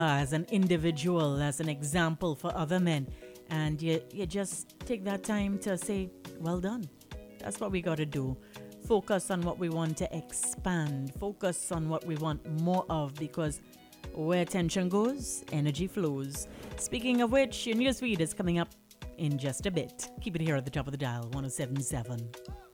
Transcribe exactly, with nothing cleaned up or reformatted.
as an individual, as an example for other men. And you, you just take that time to say, well done. That's what we got to do. Focus on what we want to expand. Focus on what we want more of, because where attention goes, energy flows. Speaking of which, your newsfeed is coming up in just a bit. Keep it here at the top of the dial, one oh seven point seven.